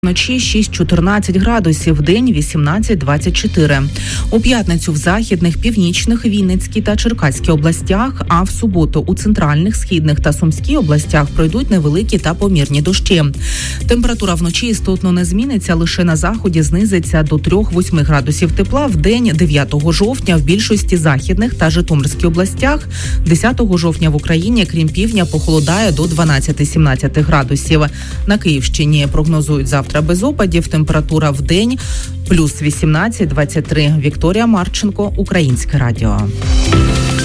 Вночі 6-14 градусів, вдень 18-24. У п'ятницю в західних, північних, Вінницькій та Черкаській областях, а в суботу у центральних, східних та Сумській областях пройдуть невеликі та помірні дощі. Температура вночі істотно не зміниться, лише на заході знизиться до 3-8 градусів тепла. Вдень 9 жовтня в більшості західних та Житомирській областях, 10 жовтня в Україні, крім півдня, похолодає до 12-17 градусів. На Київщині прогнозують завтра без опадів, температура в день плюс 18-23. Вікторія Марченко, Українське радіо.